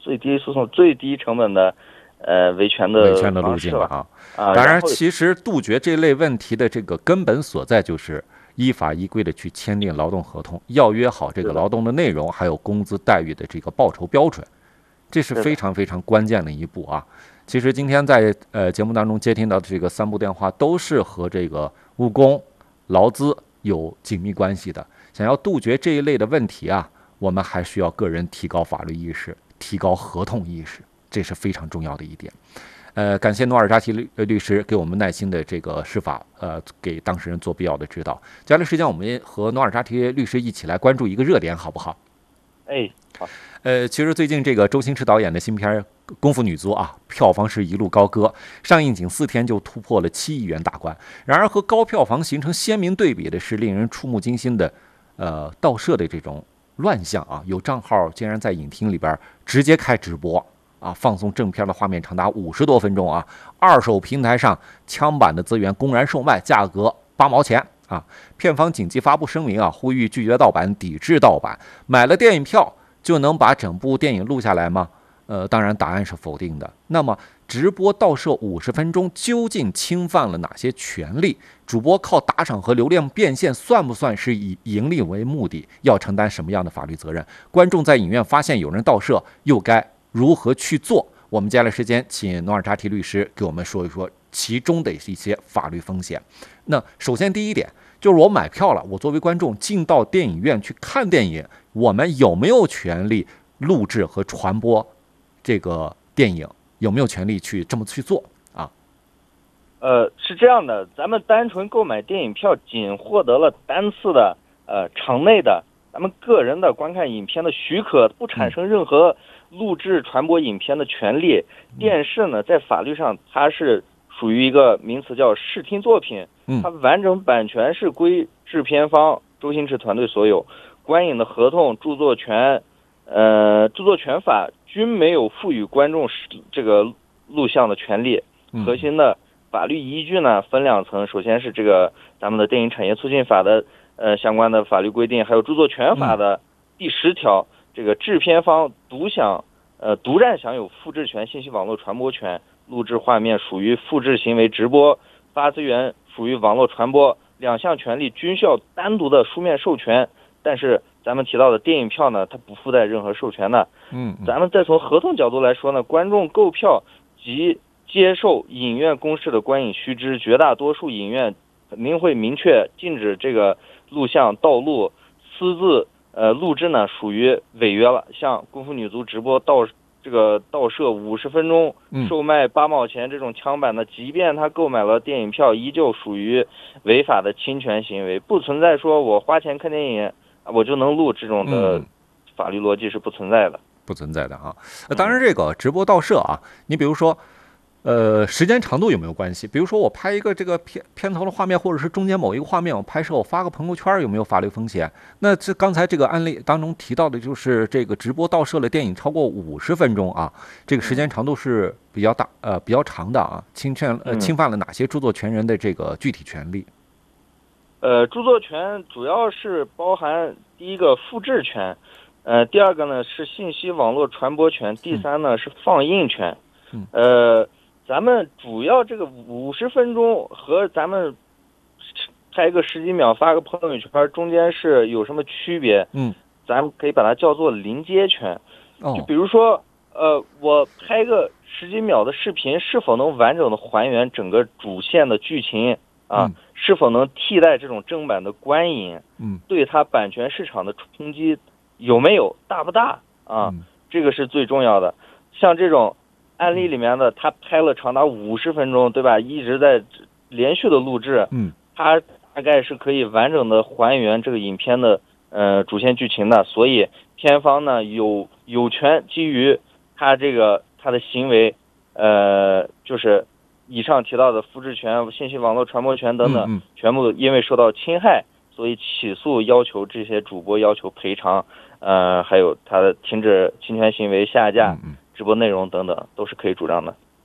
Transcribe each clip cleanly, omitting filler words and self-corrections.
最低诉讼、最低成本的维权的路径了啊。 当然，其实杜绝这类问题的这个根本所在就是依法依规的去签订劳动合同，要约好这个劳动的内容，还有工资待遇的这个报酬标准，这是非常非常关键的一步啊。其实今天在节目当中接听到的这个3部电话都是和这个务工、劳资有紧密关系的。想要杜绝这一类的问题啊，我们还需要个人提高法律意识，提高合同意识，这是非常重要的一点。感谢努尔扎提律师给我们耐心的这个释法，给当事人做必要的指导。接下来时间，我们和努尔扎提律师一起来关注一个热点，好不好？ 好。 其实最近这个周星驰导演的新片《功夫女足》啊，票房是一路高歌，上映仅4天就突破了7亿元大关。然而和高票房形成鲜明对比的是，令人触目惊心的，盗摄的这种乱象啊，有账号竟然在影厅里边直接开直播啊，放送正片的画面长达50多分钟啊，二手平台上枪版的资源公然售卖，价格8毛钱。啊，片方紧急发布声明啊，呼吁拒绝盗版，抵制盗版。买了电影票就能把整部电影录下来吗？当然答案是否定的。那么直播盗摄50分钟究竟侵犯了哪些权利？主播靠打赏和流量变现算不算是以盈利为目的？要承担什么样的法律责任？观众在影院发现有人盗摄，又该如何去做？我们接下来时间请努尔扎提律师给我们说一说其中的一些法律风险。那首先第一点就是我买票了，我作为观众进到电影院去看电影，我们有没有权利录制和传播这个电影？有没有权利去这么去做啊？ 是这样的，咱们单纯购买电影票，仅获得了单次的场内的咱们个人的观看影片的许可，不产生任何录制传播影片的权利。电视呢，在法律上它是属于一个名词叫视听作品，它完整版权是归制片方周星驰团队所有，观影的合同、著作权法均没有赋予观众这个录像的权利。核心的法律依据呢分2层，首先是这个咱们的电影产业促进法的相关的法律规定，还有著作权法的第10条，这个制片方独占享有复制权、信息网络传播权，录制画面属于复制行为，直播发资源属于网络传播，2项权利均需要单独的书面授权。但是咱们提到的电影票呢，它不附带任何授权的。咱们再从合同角度来说呢，观众购票及接受影院公示的观影须知，绝大多数影院肯定会明确禁止这个录像、盗录、私自录制呢，属于违约了。像功夫女足直播盗摄50分钟，售卖8毛钱这种枪版的，即便他购买了电影票，依旧属于违法的侵权行为，不存在说我花钱看电影我就能录，这种的法律逻辑是不存在的。 不存在的啊。当然，这个直播盗摄啊，你比如说，时间长度有没有关系？比如说我拍一个这个片头的画面，或者是中间某一个画面我拍摄，我发个朋友圈，有没有法律风险？那这刚才这个案例当中提到的就是这个直播盗摄的电影超过50分钟啊，这个时间长度是比较长的啊，侵犯了哪些著作权人的这个具体权利？ 著作权主要是包含第一个复制权，第2个呢是信息网络传播权，第3呢是放映权。咱们主要这个50分钟和咱们拍个10几秒发个朋友圈中间是有什么区别？咱们可以把它叫做临接权。就比如说我拍个10几秒的视频，是否能完整的还原整个主线的剧情啊？是否能替代这种正版的观影？对它版权市场的冲击有没有，大不大啊？这个是最重要的。像这种案例里面的，他拍了长达50分钟，对吧？一直在连续的录制，他大概是可以完整的还原这个影片的主线剧情的，所以片方呢有权基于他的行为，就是以上提到的复制权、信息网络传播权等等，全部因为受到侵害，所以起诉要求这些主播要求赔偿，还有他的停止侵权行为、下架直播内容等等，都是可以主张的。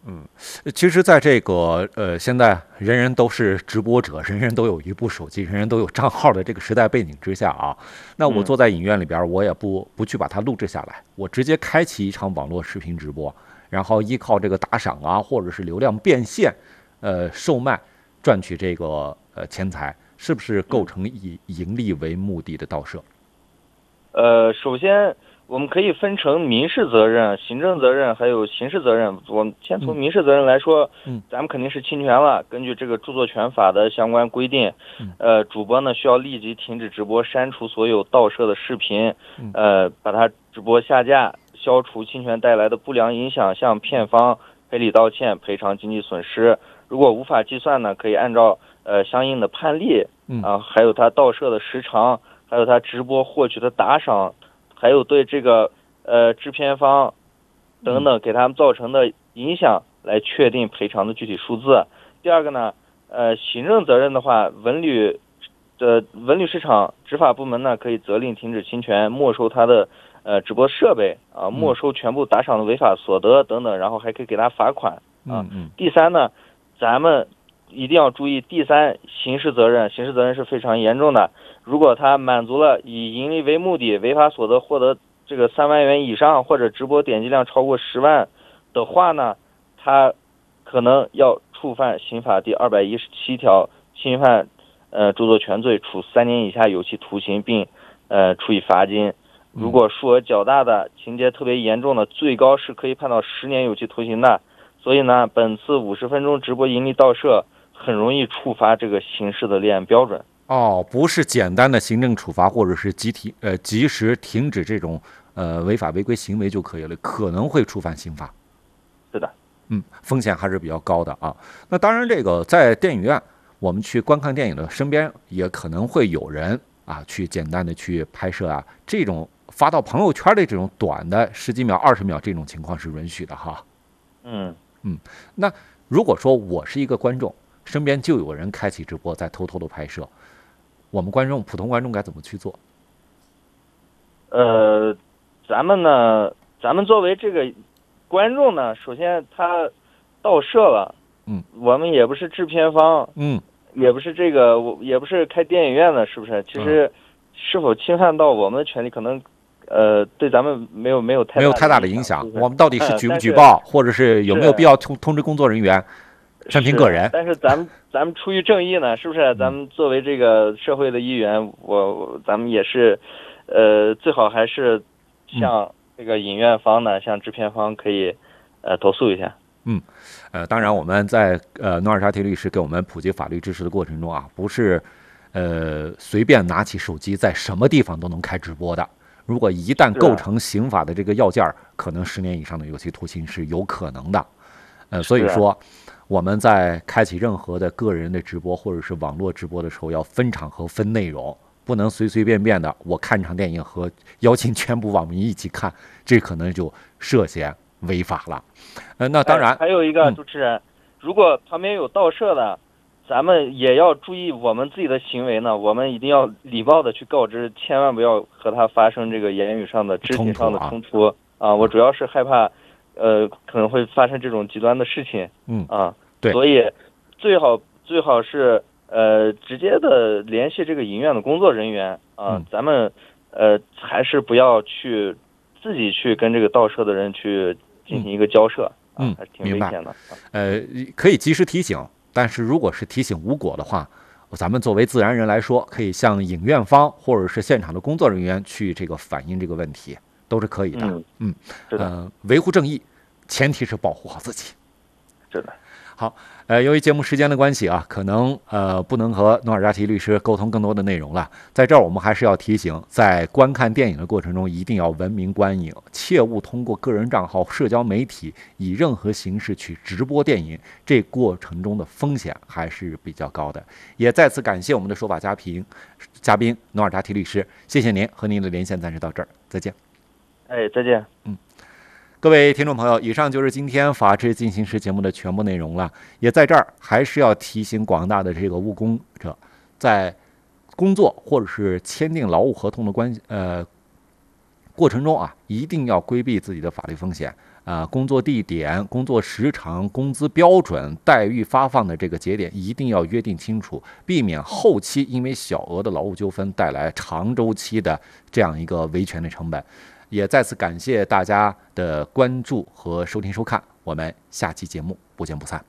其实，在这个现在人人都是直播者，人人都有一部手机，人人都有账号的这个时代背景之下啊，那我坐在影院里边，我也不去把它录制下来，我直接开启一场网络视频直播，然后依靠这个打赏啊，或者是流量变现，售卖赚取这个钱财，是不是构成以盈利为目的的盗摄？ 首先我们可以分成民事责任、行政责任还有刑事责任。我们先从民事责任来说，咱们肯定是侵权了。根据这个著作权法的相关规定，主播呢需要立即停止直播，删除所有盗摄的视频，把它直播下架，消除侵权带来的不良影响，向片方赔礼道歉，赔偿经济损失。如果无法计算呢，可以按照相应的判例还有他盗摄的时长，还有他直播获取的打赏，还有对这个制片方等等给他们造成的影响来确定赔偿的具体数字。第二个呢，行政责任的话，文旅市场执法部门呢可以责令停止侵权，没收他的直播设备没收全部打赏的违法所得等等，然后还可以给他罚款第三呢，咱们一定要注意第三，刑事责任是非常严重的。如果他满足了以盈利为目的违法所得获得这个3万元以上，或者直播点击量超过10万的话呢，他可能要触犯刑法第217条侵犯著作权罪，处3年以下有期徒刑，并处以罚金。如果数额较大的，情节特别严重的，最高是可以判到10年有期徒刑的。所以呢，本次50分钟直播盈利盗摄很容易触发这个刑事的立案标准。 不是简单的行政处罚或者是及时停止这种违法违规行为就可以了，可能会触犯刑法。 是的， 风险还是比较高的啊。那当然，这个在电影院我们去观看电影的身边也可能会有人去简单的去拍摄这种发到朋友圈的这种短的10几秒、20秒这种情况是允许的哈。那如果说我是一个观众，身边就有人开启直播在偷偷的拍摄，我们普通观众该怎么去做？ 咱们作为这个观众呢，首先他盗摄了，我们也不是制片方，也不是也不是开电影院的，是不是？其实是否侵犯到我们的权利，可能对咱们没有太大的影响。 我们到底是举不举报，或者是有没有必要通知工作人员？全凭个人。 但是咱们出于正义呢，是不是？咱们作为这个社会的一员，咱们也是，最好还是向这个影院方呢，向制片方可以投诉一下。 当然我们在努尔扎提律师给我们普及法律知识的过程中不是随便拿起手机在什么地方都能开直播的。如果一旦构成刑法的这个要件，可能10年以上的有期徒刑是有可能的。所以说我们在开启任何的个人的直播或者是网络直播的时候，要分场合分内容，不能随随便便的我看场电影和邀请全部网民一起看，这可能就涉嫌违法了。那当然还有一个主持人，如果旁边有盗摄的，咱们也要注意我们自己的行为呢，我们一定要礼貌的去告知，千万不要和他发生这个言语上的肢体上的冲突我主要是害怕可能会发生这种极端的事情对， 所以最好是直接的联系这个影院的工作人员咱们还是不要去自己去跟这个盗摄的人去进行一个交涉还是挺危险的。 可以及时提醒，但是如果是提醒无果的话，咱们作为自然人来说，可以向影院方或者是现场的工作人员去这个反映这个问题，都是可以的。维护正义，前提是保护好自己。 是的。 好，由于节目时间的关系可能不能和努尔扎提律师沟通更多的内容了。在这儿我们还是要提醒，在观看电影的过程中，一定要文明观影，切勿通过个人账号、社交媒体以任何形式去直播电影，这过程中的风险还是比较高的。也再次感谢我们的说法嘉宾努尔扎提律师，谢谢您，和您的连线暂时到这儿，再见。 再见。 各位听众朋友，以上就是今天法治进行时节目的全部内容了。也在这儿还是要提醒广大的这个务工者，在工作或者是签订劳务合同的过程中啊，一定要规避自己的法律风险工作地点、工作时长、工资标准、待遇发放的这个节点一定要约定清楚，避免后期因为小额的劳务纠纷带来长周期的这样一个维权的成本。也再次感谢大家的关注和收听收看，我们下期节目不见不散。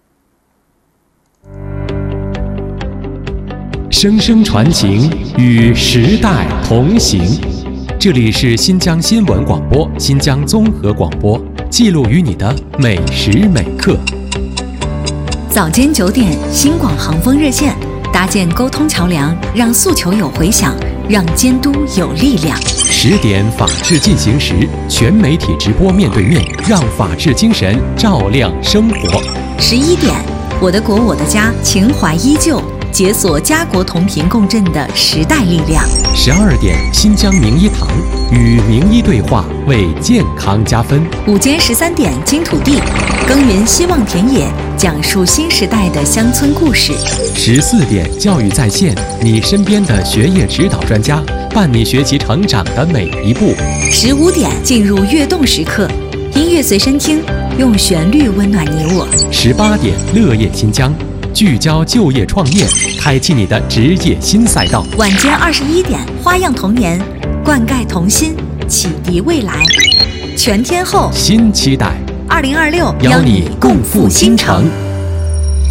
声声传情，与时代同行。这里是新疆新闻广播、新疆综合广播，记录于你的每时每刻。 早间9点，新广航风热线，搭建沟通桥梁，让诉求有回响，让监督有力量。 10点，法治进行时，全媒体直播面对面，让法治精神照亮生活。 11点，我的国我的家，情怀依旧，解锁家国同频共振的时代力量。 12点，新疆名医堂，与名医对话，为健康加分。 午间13点，金土地，耕耘希望田野，讲述新时代的乡村故事。 14点，教育在线，你身边的学业指导专家，伴你学习成长的每一步。 15点，进入跃动时刻，音乐随身听，用旋律温暖你我。 18点，乐业新疆，聚焦就业创业，开启你的职业新赛道。 晚间21点，花样童年，灌溉童心，启迪未来。全天候新期待 2026， 邀你共赴新城。